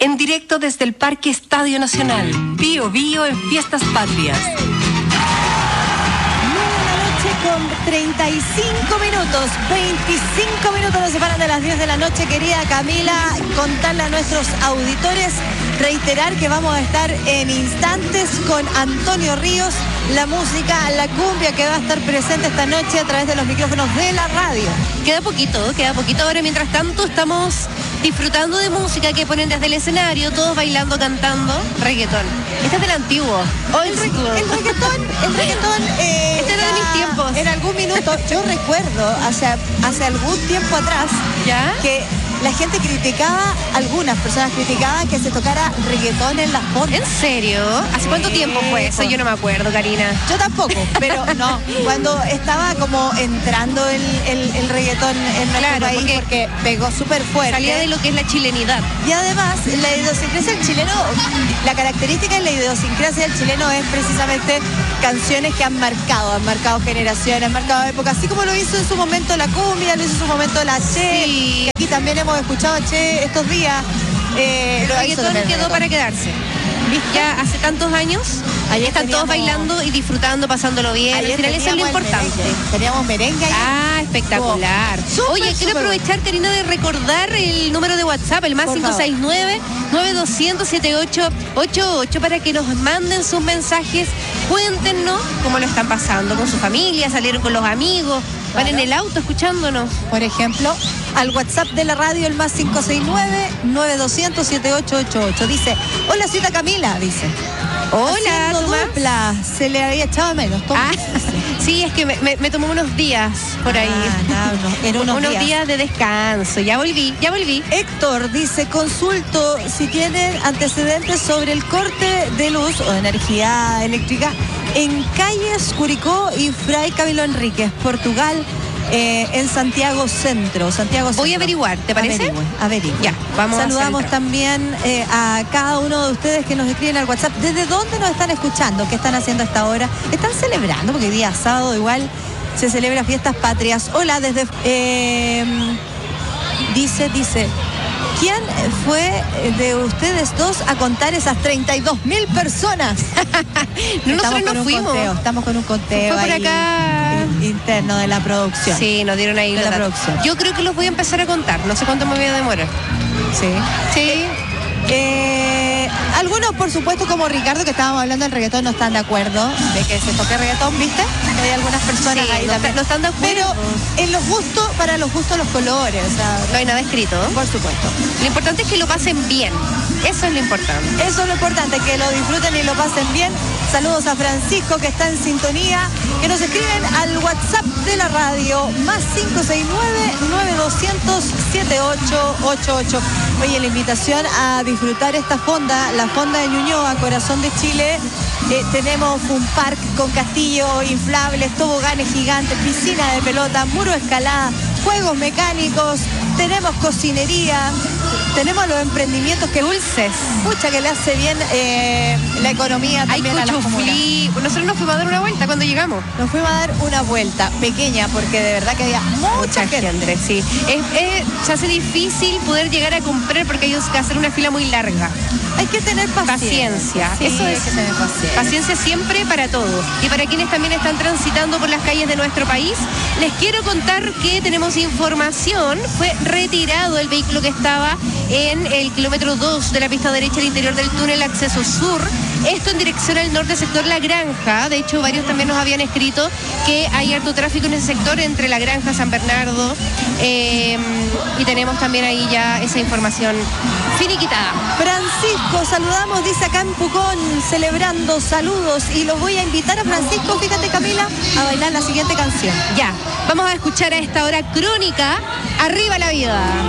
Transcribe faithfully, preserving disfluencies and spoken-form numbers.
En directo desde el Parque Estadio Nacional. Bío Bío en Fiestas Patrias. Con treinta y cinco minutos, veinticinco minutos nos separan de las diez de la noche, querida Camila. Contarle a nuestros auditores, reiterar que vamos a estar en instantes con Antonio Ríos, la música, la cumbia que va a estar presente esta noche a través de los micrófonos de la radio. Queda poquito, queda poquito. Ahora, mientras tanto, estamos disfrutando de música que ponen desde el escenario, todos bailando, cantando reggaetón. Este es del antiguo. El, re el reggaetón, el reggaetón. Eh, este era de mis tiempos. En algún minuto, yo recuerdo hace, hace algún tiempo atrás, ¿ya? Que la gente criticaba, algunas personas criticaban que se tocara reggaetón en las fondas. ¿En serio? ¿Hace cuánto Sí, tiempo fue eso? Yo no me acuerdo, Karina. Yo tampoco, pero no, cuando estaba como entrando el, el, el reggaetón en nuestro Claro, país, porque, porque pegó súper fuerte. Salía de lo que es la chilenidad. Y además, la idiosincrasia del chileno, la característica de la idiosincrasia del chileno es precisamente canciones que han marcado, han marcado generaciones, han marcado épocas, así como lo hizo en su momento la cumbia, lo hizo en su momento la Che, sí. Aquí también hemos escuchado a Che estos días. Eh, el reggaetón quedó reggaetón. para quedarse. ¿Viste? Ya hace tantos años, ayer están teníamos, todos bailando y disfrutando, pasándolo bien. Al final eso es lo importante. Merengue. Teníamos merengue ahí. Ah, espectacular. Super, Oye, super quiero aprovechar, Karina, de recordar el número de WhatsApp, el más cinco seis nueve, nueve dos cero cero, siete ocho ocho ocho, para que nos manden sus mensajes. Cuéntenos cómo lo están pasando con su familia, salieron con los amigos, van claro. en el auto escuchándonos. Por ejemplo, al WhatsApp de la radio, el más cinco seis nueve, nueve dos cero cero, siete ocho ocho ocho. Dice, hola, cita Camila, dice. Hola, dupla, se le había echado menos. Ah, sí, es que me, me, me tomó unos días por ahí. Ah, no, no, era unos, unos días. días de descanso. Ya volví, ya volví. Héctor dice, consulto si tienen antecedentes sobre el corte de luz o de energía eléctrica en calles Curicó y Fray Camilo Enríquez, Portugal. Eh, en Santiago Centro, Santiago Centro. Voy a averiguar, ¿te parece? Averigüe, averigüe. Ya, vamos Saludamos a también eh, a cada uno de ustedes que nos escriben al WhatsApp. ¿Desde dónde nos están escuchando? ¿Qué están haciendo a esta hora? ¿Están celebrando? Porque día sábado igual se celebra Fiestas Patrias. Hola, desde... Eh, dice, dice... ¿Quién fue de ustedes dos a contar esas treinta y dos mil personas? no, nosotros no fuimos. Conteo, estamos con un conteo Fue por ahí acá interno de la producción. Sí, nos dieron ahí de la producción. Yo creo que los voy a empezar a contar. No sé cuánto me voy a demorar. Sí. Sí. Eh, algunos, por supuesto, como Ricardo, que estábamos hablando del reggaetón, no están de acuerdo de que se toque reggaetón, ¿viste? Hay algunas personas sí, ahí no, también. No están de acuerdo. Pero en los gustos, para los gustos, los colores. O sea, no hay nada escrito. Por supuesto. Lo importante es que lo pasen bien. Eso es lo importante. Eso es lo importante, que lo disfruten y lo pasen bien. Saludos a Francisco, que está en sintonía, que nos escriben al WhatsApp de la radio, más cinco seis nueve, nueve dos cero cero, siete ocho ocho ocho. Oye, la invitación a disfrutar esta fonda, la fonda de Ñuñoa, corazón de Chile. Eh, tenemos un parque con castillos inflables, toboganes gigantes, piscina de pelota, muro escalada, juegos mecánicos, tenemos cocinería, tenemos los emprendimientos que dulces. Mucha que le hace bien eh, la economía también a las comunas. Nosotros nos fuimos a dar una vuelta cuando llegamos. Nos fuimos a dar una vuelta pequeña porque de verdad que había mucha, mucha gente. gente. Sí. Es, es, se hace difícil poder llegar a comprar porque hay que hacer una fila muy larga. Hay que tener paciencia. paciencia. Sí, Eso es hay que tener paciencia. Paciencia siempre para todos. Y para quienes también están transitando por las calles de nuestro país, les quiero contar que tenemos información. Fue retirado el vehículo que estaba en el kilómetro dos de la pista derecha al interior del túnel acceso sur. Esto en dirección al norte, sector La Granja. De hecho, varios también nos habían escrito que hay harto tráfico en ese sector entre La Granja, San Bernardo. Eh, y tenemos también ahí ya esa información finiquitada. Francisco, saludamos, dice acá en Pucón, celebrando, saludos. Y los voy a invitar a Francisco, fíjate Camila, a bailar la siguiente canción. Ya, vamos a escuchar a esta hora Crónica, Arriba la Vida.